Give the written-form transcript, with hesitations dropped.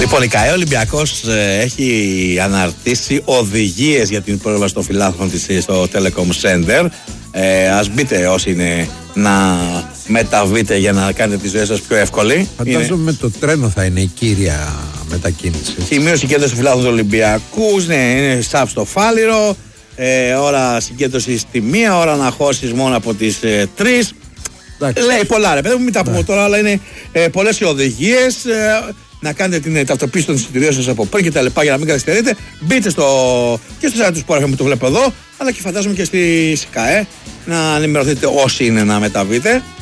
Λοιπόν, η ΚΑΕ Ολυμπιακός έχει αναρτήσει οδηγίες για την πρόσβαση των φιλάθλων της στο Telecom Center. Ας μπείτε όσοι είναι να μεταβείτε για να κάνετε τη ζωή σας πιο εύκολη. Φαντάζομαι με το τρένο θα είναι η κύρια μετακίνηση. Η μείωση συγκέντρωση των φιλάθλων του Ολυμπιακούς, ναι, είναι σταύ στο Φάληρο. Ώρα συγκέντρωση στη 1, ώρα αναχώρησης μόνο από τις 3. Λέει πολλά, ρε παιδί μου, μην τα πούμε τώρα, αλλά είναι πολλές οι οδηγίες. Να κάνετε την ταυτοποίηση των εισιτηρίων σας από πριν και τα λοιπά για να μην καθυστερείτε. Μπείτε και στο site του Sport FM που το βλέπω εδώ, αλλά και φαντάζομαι και στη ΣΚΑΕ να ενημερωθείτε όσοι είναι να μεταβείτε.